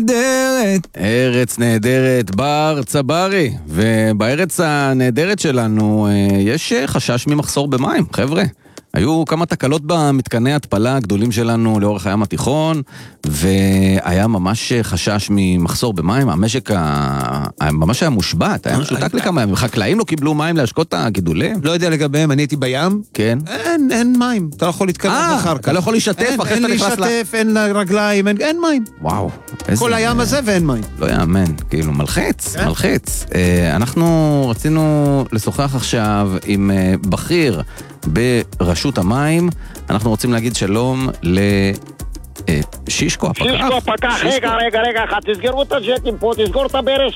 נהדרת. ארץ נהדרת, בר צברי. ובארץ הנהדרת שלנו יש חשש ממחסור במים, חבר'ה. היו כמה תקלות במתקני התפלה הגדולים שלנו לאורך הים התיכון, והיה ממש חשש ממחסור במים. המשק ממש היה מושבת, היה משותק לכמה ימים. חקלאים לא קיבלו מים להשקות את הגידולים. לא יודע לגביהם, אני הייתי בים. כן. אין מים, אתה לא יכול להתקרב אחר כך. אתה לא יכול להשתתף אחרי שאתה נכנס אין להשתתף, אין רגליים, אין מים. וואו. כל הים הזה ואין מים. לא יאמן, כאילו מלחיץ. אנחנו רצינו לשוחח עכשיו עם בכיר ברשות המים. אנחנו רוצים להגיד שלום שישקו הפקח. שישקו הפקח, רגע, תסגרו את הג'טים פה, תסגור את הברש.